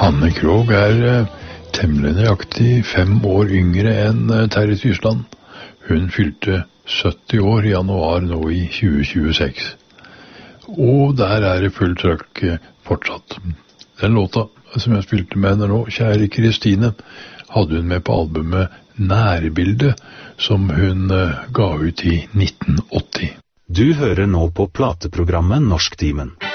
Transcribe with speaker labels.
Speaker 1: Anne Krogh temmelig nøyaktig 5 år yngre enn Terje Tysland. Hun fylte 70 år i januar nå i 2026. Og der det full trøkk fortsatt. Den låta som jeg spilte med henne nå, Kjære Kristine, hadde hun med på albumet Nærbilde, som hun ga ut i 1980.
Speaker 2: Du hører nå på plateprogrammet Norsktimen.